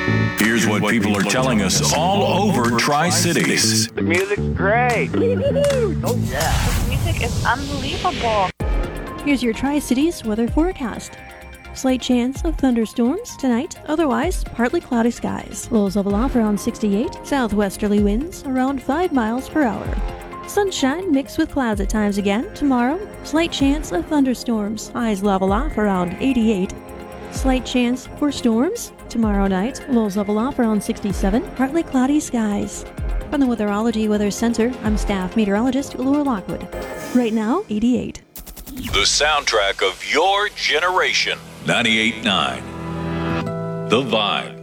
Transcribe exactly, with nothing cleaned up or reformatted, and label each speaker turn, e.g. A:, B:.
A: Here's what people are telling us all over Tri-Cities.
B: The music's great.
C: Oh, yeah.
D: The music is unbelievable.
E: Here's your Tri-Cities weather forecast. Slight chance of thunderstorms tonight, otherwise partly cloudy skies. Lows level off around sixty-eight, southwesterly winds around five miles per hour. Sunshine mixed with clouds at times again. Tomorrow, slight chance of thunderstorms. Highs level off around eighty-eight. Slight chance for storms tomorrow night. Lows level off around sixty-seven, partly cloudy skies. From the Weatherology Weather Center, I'm staff meteorologist Laura Lockwood. Right now, eighty-eight.
A: The soundtrack of your generation. ninety-eight point nine The Vibe.